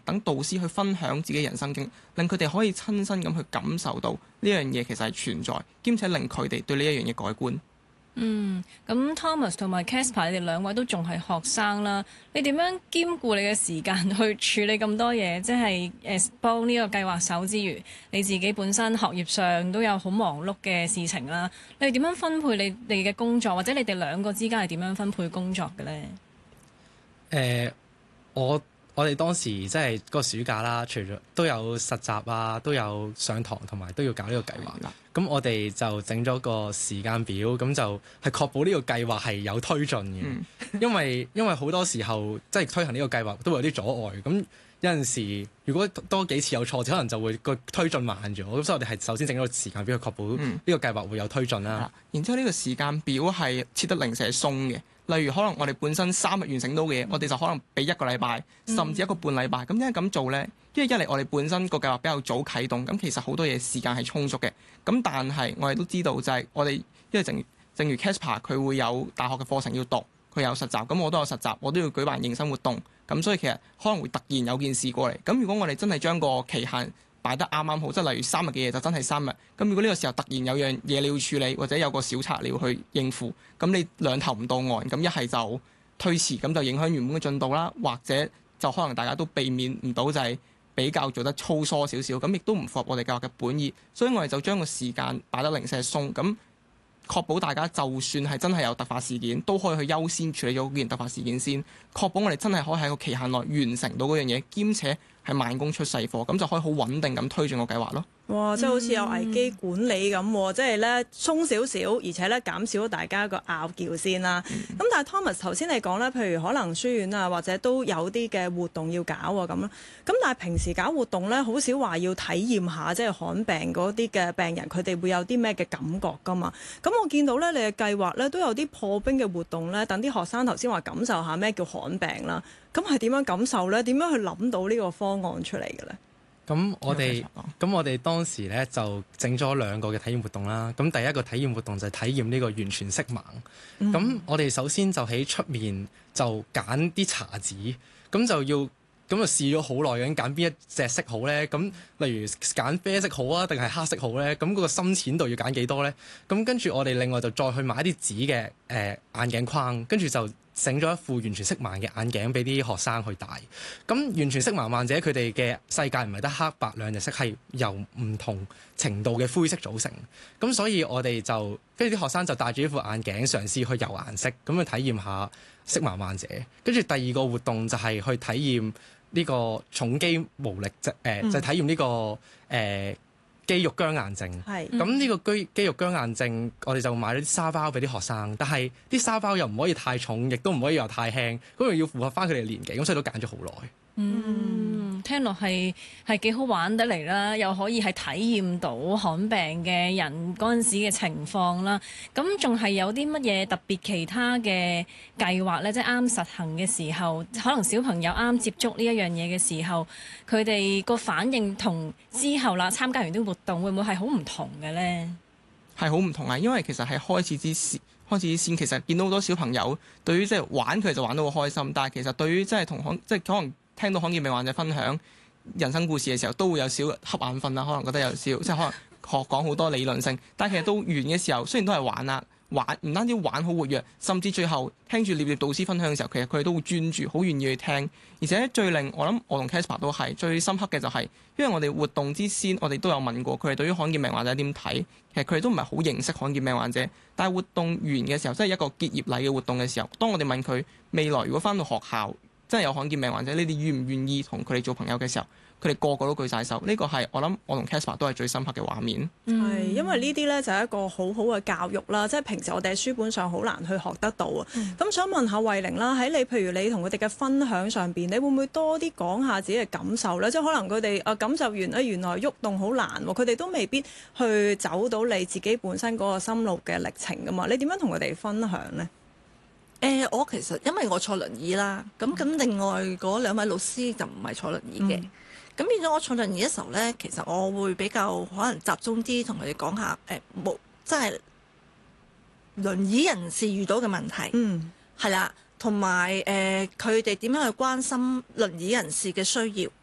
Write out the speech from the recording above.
等導師去分享自己人生經歷，令佢哋可以親身咁去感受到呢樣嘢其實係存在，兼且令佢哋對呢一樣嘢改觀。 咁 Thomas 同埋 Caspar 你哋兩位都仲係學生啦，你點樣兼顧你嘅時間去處理咁多嘢？即係幫呢個計劃手之餘，你自己本身學業上都有好忙碌嘅事情啦。你哋點樣分配你哋嘅工作，或者你哋兩個之間係點樣分配工作嘅呢？ 我哋當時即係個暑假啦，除咗都有實習啊，都有上堂，同埋都要搞呢個計劃。咁我哋就整咗個時間表，咁就係確保呢個計劃係有推進嘅。因為好多時候即係推行呢個計劃都會有啲阻礙。咁有陣時如果多幾次有挫折，可能就會個推進慢咗。咁所以我哋係首先整咗個時間表去確保呢個計劃會有推進啦。 然之後呢個時間表係設得零舍鬆嘅。例如可能我哋本身3日完成到嘅嘢，我哋就可能俾1個禮拜，甚至1個半禮拜。咁點解咁做呢？因為一嚟我哋本身個計劃比較早啟動，咁其實好多嘢時間係充足嘅。咁但係我哋都知道就係我哋，因為正如 Caspar 佢會有大學嘅課程要讀，佢有實習，咁我都有實習，我都要舉辦迎新活動。咁所以其實可能會突然有件事過嚟。咁如果我哋真係將個期限擺得啱啱好，即係例如3日嘅嘢就真係3日。咁如果呢個時候突然有樣嘢你要處理，或者有個小策你要去應付，咁你兩頭唔到岸，咁一係就推遲，咁就影響原本嘅進度啦，或者就可能大家都避免唔到，就係比較做得粗疏少少，咁亦都唔符合我哋計劃嘅本意。所以我哋就將個時間擺得零舍鬆，咁確保大家就算係真係有突發事件，都可以去優先處理咗嗰件突發事件先，確保我哋真係可以喺個期限內完成到嗰樣嘢，兼且係慢工出細貨，咁就可以好穩定咁推進個計劃咯。 哇！即係好似有危機管理咁，即係咧鬆少少，而且咧減少咗大家個拗撬先啦。咁但係 Thomas 頭先你講咧，譬如可能書院啊，或者都有啲嘅活動要搞啊咁啦。咁但係平時搞活動咧，好少話要體驗下即係罕病嗰啲嘅病人，佢哋會有啲咩嘅感覺㗎嘛？咁我見到咧你嘅計劃咧都有啲破冰嘅活動咧，等啲學生頭先話感受下咩叫罕病啦。咁係點樣感受咧？點樣去諗到呢個方案出嚟嘅咧？ 咁我哋當時咧就整咗2個嘅體驗活動啦。咁第一個體驗活動就係體驗呢個完全色盲。咁我哋首先就喺出面就揀啲茶紙，咁就試咗好耐，究竟揀邊一隻色好咧？咁例如揀啡色好啊，定係黑色好咧？咁嗰個深淺度要揀幾多咧？咁跟住我哋另外就再去買啲紙嘅眼鏡框，跟住就整咗一副完全色盲嘅眼鏡俾啲學生去戴。咁完全色盲患者佢哋嘅世界唔係得黑白兩隻色，係由唔同程度嘅灰色組成。咁所以我哋就跟住啲學生就戴住呢副眼鏡嘗試去油顏色，咁去體驗下色盲患者。跟住第二個活動就係去體驗呢個重肌無力就體驗呢個肌肉僵硬症。咁呢個肌肉僵硬症，我哋就買咗啲沙包俾啲學生，但係啲沙包又唔可以太重，亦都唔可以又太輕，咁又要符合翻佢哋年紀，咁所以都揀咗好耐。 聽落係幾好玩得嚟啦，又可以係體驗到罕病嘅人嗰陣時嘅情況啦。咁仲係有啲乜嘢特別其他嘅計劃呢？即係啱實行嘅時候，可能小朋友啱接觸呢一樣嘢嘅時候，佢哋個反應同之後啦參加完啲活動會唔會係好唔同嘅呢？ 係好唔同啊！因為其實喺開始之前，其實見到好多小朋友對於即係玩佢哋就玩得好開心，但係其實對於即係可能聽到罕見病患者分享人生故事嘅時候，都會有少瞌眼瞓啦，可能覺得有少即係可能講好多理論性，但係其實到完嘅時候，雖然都係玩啦，唔單止玩好活躍，甚至最後聽住聶聶導師分享嘅時候，其實佢哋都會專注，好願意去聽。而且最令我諗，我同 Caspar 都係最深刻嘅就係，因為我哋活動之先，我哋都有問過佢哋對於罕見病患者點睇。其實佢哋都唔係好認識罕見病患者，但係活動完嘅時候，即係一個結業禮嘅活動嘅時候，當我哋問佢未來如果返到學校真係有罕見病患者，你哋願唔願意同佢哋做朋友嘅時候，佢哋個個都舉晒手。呢個係我諗我同 Caspar 都係最深刻嘅畫面。 係因為呢啲呢就係一個好好嘅教育啦，即係平時我哋喺書本上好難去學得到啊。咁想問下慧玲啦，喺你譬如你同佢哋嘅分享上邊，你會唔會多啲講下自己嘅感受呢？即係可能佢哋感受完咧，原來喐動好難喎，佢哋都未必去走到你自己本身嗰個心路嘅歷程㗎嘛。你點樣同佢哋分享呢？ 我其實因為我坐輪椅啦，咁另外嗰2位老師就唔係坐輪椅嘅，咁變咗我坐輪椅嘅時候呢，其實我會比較可能集中啲同佢哋講下即係輪椅人士遇到嘅問題，係啦，同埋佢哋點樣去關心輪椅人士嘅需要。